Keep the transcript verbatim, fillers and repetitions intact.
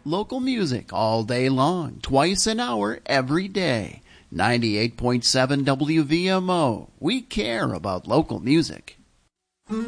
Local music all day long, twice an hour every day. ninety-eight point seven W V M O. We care about local music.